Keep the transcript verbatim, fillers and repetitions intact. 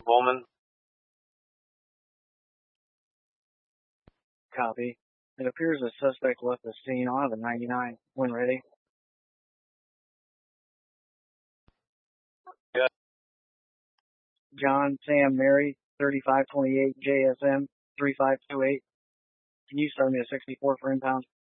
Bowman. Copy. It appears the suspect left the scene. I'll have a ninety-nine when ready. Yeah. John, Sam, Mary, thirty-five twenty-eight J S M three five two eight. Can you start me a sixty-four for impound?